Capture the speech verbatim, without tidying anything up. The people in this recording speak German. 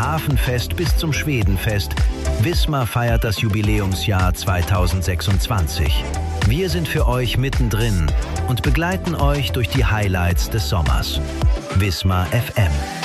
Hafenfest bis zum Schwedenfest, Wismar feiert das Jubiläumsjahr zweitausendsechsundzwanzig. Wir sind für euch mittendrin und begleiten euch durch die Highlights des Sommers. Wismar F M.